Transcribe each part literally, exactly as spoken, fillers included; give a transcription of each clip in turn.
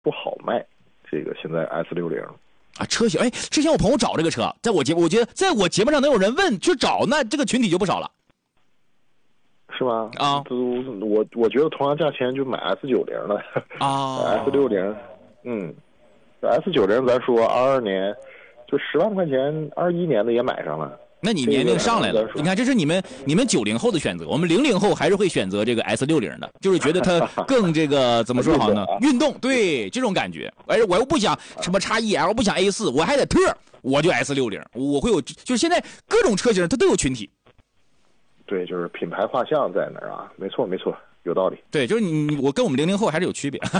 不好卖。这个现在 S 六十啊，车型，哎，之前我朋友找这个车，在我节目，我觉得在我节目上能有人问去找，那这个群体就不少了， 是吗？ 啊， 我我觉得同样价钱就买 S 九十了啊 ，S 六十，嗯 ，S 九十咱说二二年就十万块钱，二一年的也买上了。 那你年龄上来了，你看这是你们你们九零后的选择，我们零零后还是会选择这个 S 六十的，就是觉得它更这个怎么说好呢？运动，对这种感觉。哎，我又不想什么 X E L， 不想 A 四，我还得特，我就 S 六十，我会有，就是现在各种车型它都有群体。 对，就是品牌画像在那儿啊，没错没错，有道理。 对，就是你我跟我们零零后还是有区别，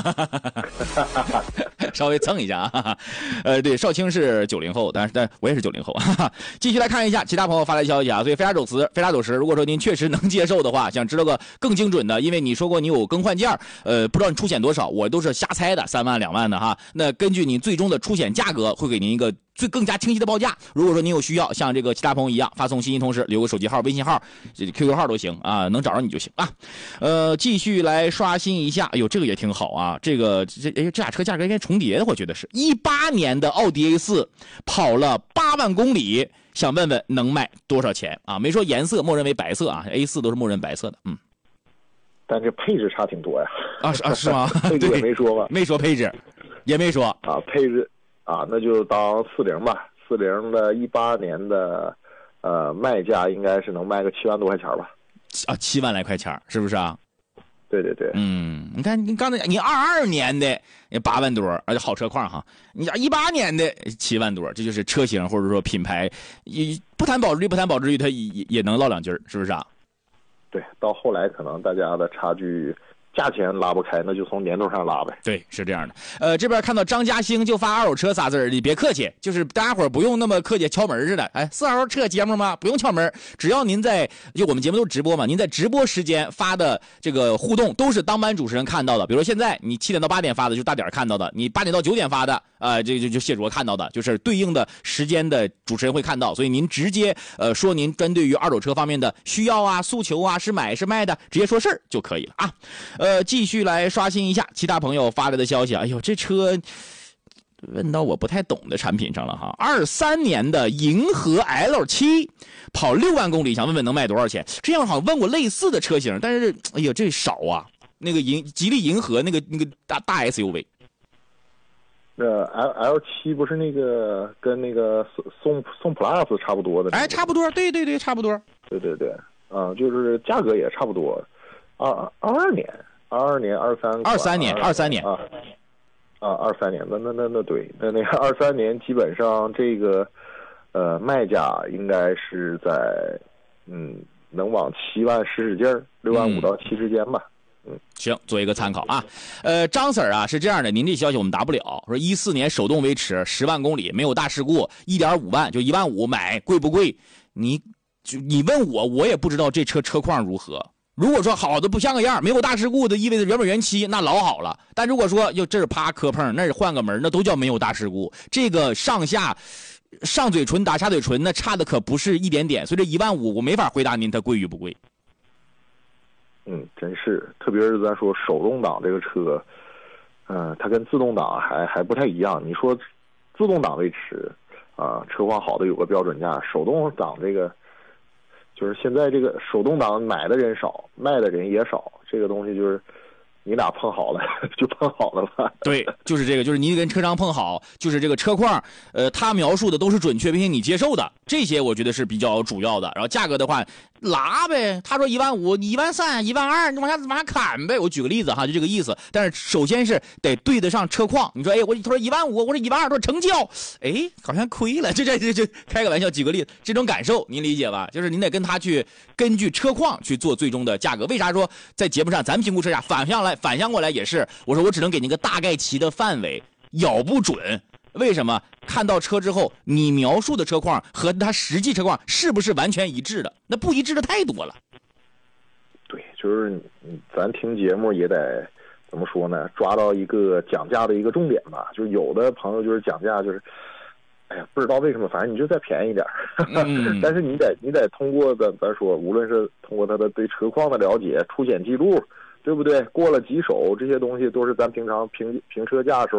稍微蹭一下啊。呃，对，少卿是九零后，但是但我也是九零后。继续来看一下其他朋友发来消息啊，所以非常走时，非常走时。如果说您确实能接受的话，想知道个更精准的，因为你说过你有更换件，呃，不知道你出险多少，我都是瞎猜的，三万两万的哈。那根据你最终的出险价格，会给您一个最更加清晰的报价。如果说您有需要，像这个其他朋友一样，发送信息同时留个手机号、微信号、Q Q 号都行啊，能找着你就行啊。呃，继续来刷新一下，哎呦，这个也挺好啊，这个这哎这俩车价格应该重叠的，我觉得是一八年的奥迪 A 四跑了八万公里，想问问能卖多少钱啊？没说颜色，默认为白色啊 ，A 四都是默认白色的，嗯。 但这配置差挺多呀。 啊是啊是吗？ 配置也没说吧？ 没说配置，也没说啊配置。啊，那就当四零吧，四零的一八年的，呃，卖价应该是能卖个七万多块钱吧？ 啊，七万来块钱，是不是啊？ 对对对， 嗯，你看你刚才你二二年的八万多，而且好车况哈，你一八年的七万多，这就是车型或者说品牌，也不谈保值率，不谈保值率，它也也能落两句，是不是啊？ 对，到后来可能大家的差距。价钱拉不开，那就从年头上拉呗。 对，是这样的。呃，这边看到张嘉兴就发二手车仨字儿，你别客气，就是大家伙不用那么客气，敲门似的。哎，是二手车节目吗？不用敲门，只要您在就我们节目都是直播嘛，您在直播时间发的这个互动都是当班主持人看到的。比如说现在你七点到八点发的，就大点看到的；你八点到九点发的，啊、呃，这就就谢卓看到的，就是对应的时间的主持人会看到。所以您直接呃说您针对于二手车方面的需要啊、诉求啊，是买是卖的，直接说事儿就可以了啊。呃，继续来刷新一下其他朋友发来的消息。哎呦，这车问到我不太懂的产品上了哈。二三年的银河 L 七跑六万公里，想问问能卖多少钱？这样好像问过类似的车型，但是哎呀，这少啊。那个银吉利银河那个那个大大 S U V。 那 L L 七不是那个跟那个宋宋 Plus 差不多的？ 哎，差不多，对对对，差不多。 对对对，啊、嗯，就是价格也差不多。二二二年。二二年、二三、 二三年、二三年啊啊，二三年，那那那那对，那那个二三年基本上这个呃卖价应该是在嗯能往七万使使劲儿，六万五到七之间吧。嗯， 行，做一个参考啊。呃，张 Sir 啊是这样的，您这消息我们答不了。说一四年手动维持，十万公里，没有大事故，一点五万就一万五买，贵不贵？你就你问我，我也不知道这车车况如何。如果说好的不像个样，没有大事故的，意味着原本原漆，那老好了。但如果说又这是啪磕碰，那是换个门，那都叫没有大事故。这个上下上嘴唇打下嘴唇，那差的可不是一点点。所以这一万五，我没法回答您它贵与不贵。 嗯，真是，特别是咱说手动挡这个车，嗯、呃，它跟自动挡还还不太一样。你说自动挡维持啊、呃，车况好的有个标准价，手动挡这个。就是现在这个手动挡买的人少，卖的人也少，这个东西就是你俩碰好了就碰好了吧？ 对，就是这个，就是你跟车商碰好，就是这个车况，呃，他描述的都是准确并且你接受的，这些我觉得是比较主要的。然后价格的话，拉呗，他说一万五、一万三、一万二，你往下往下砍呗。我举个例子哈，就这个意思。但是首先是得对得上车况。你说，哎，我他说一万五，我说一万二，他说成交，哎，好像亏了。这这这这开个玩笑，举个例子，这种感受您理解吧？就是您得跟他去根据车况去做最终的价格。为啥说在节目上咱评估车价反向来？反向过来也是，我说我只能给您个大概齐的范围，咬不准。为什么？看到车之后，你描述的车况和它实际车况是不是完全一致的？那不一致的太多了。 对，就是咱听节目也得怎么说呢？抓到一个讲价的一个重点吧。就是有的朋友就是讲价就是。哎呀，不知道为什么，反正你就再便宜点嗯、但是你得你得通过咱咱说，无论是通过他的对车况的了解、出险记录对不对？过了几手，这些东西都是咱平常评评车价的时候